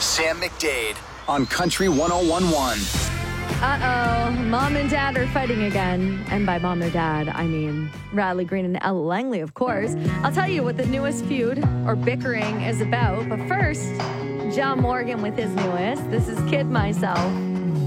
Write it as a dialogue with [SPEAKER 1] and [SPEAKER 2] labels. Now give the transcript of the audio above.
[SPEAKER 1] Sam McDade on Country 101.1.
[SPEAKER 2] Mom and Dad are fighting again. And by mom or dad, I mean Riley Green and Ella Langley, of course. I'll tell you what the newest feud or bickering is about. But first, John Morgan with his newest. This is Kid Myself.